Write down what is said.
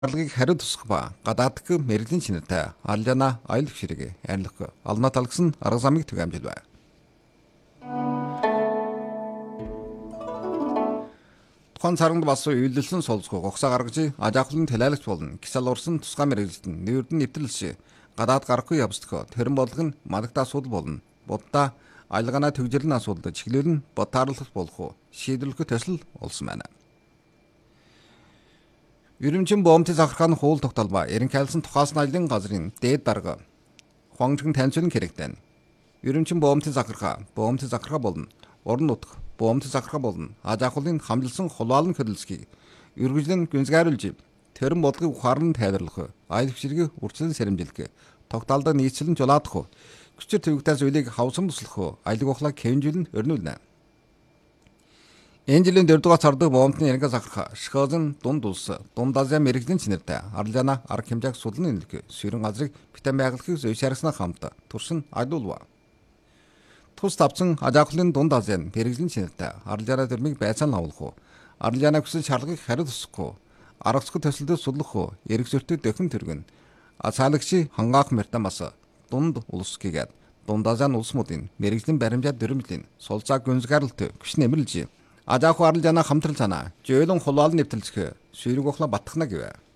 Арлагыг хариу тусах ба гадаадх мэрэгжлийн чинэртэй алжаана аюулгүй ширэг арилгах алнаа талгсан арга замыг түгээмжил байна. Тухайн царганд болсон үйлдэлсэн солилцох угсаа гаргаж ажаахлын тэлайлагч болно. Кисал урсан тусгай мэрэгжлэн нэрдэн нэвтрэлш гадаад гарахгүй явцдах тэрэн бодлого нь манагта асуудал болно. Буддаа аялгаанаа төгжрлийн асуудалд чиглэл нь ботаарлах болох уу? Шийдвэрлэх төсөл олсон байна. Үрэмчин боомтын захархааны хууль тогтоолба ерөнхийлсөн тухаасан аялын газрын дээд дарга хуанган таньцуулан хэрэгтэн. Үрэмчин боомтын захархаа болно. Орон нутг боомтын захархаа болно. Ажаахлын хамжилсан хулаалн хөдөлсгийг үргэлжлэн гүнзгийруулж тэрэн бодлогыг ухаарлан тайлбарлах, аюулгүй ширгийг үржилэн сэрэмжлэх, тогтоолдоо нийцлэн жулаадах, хүчээр төвөгтэй зүйлийг хавсан туслах, аялагч ухлаа хэмжүүлэн өрнүүлнэ. Энэ жилийн 4 дугаар цардаг боомтны яринга захархаа Шхозын дунд улс дунд Азийн мэрэгжлийн чинэртэй арилжаана арга хэмжээг судлан нэлгэх сүйрэн газрыг битэн байгалахыг зөйшарснаа хамт туршин айдуулва. Тус тавцсан ажаахлын дунд Азийн мэрэгжлийн чинэртэй арилжаана төрмийг байцаан авах уу, арилжаана хүсэл шаардлагыг хариу тусахгүй, аргацгүй төсөлдөд судлах уу, эрг зөртөд дөхөн төргөн цаалагчи хангаах мертамас дунд улс гэгээд дунд Азийн улсуудын мэрэгжлийн баримжаа дөрмөлийн сулцаа гүнзгийрэлт гүш нэмэрлж Ажааху арилжаана хамтрал санаа жөөлөн хулаал нэвтрэлцэх сүйрэг ухла батхна гэвэ.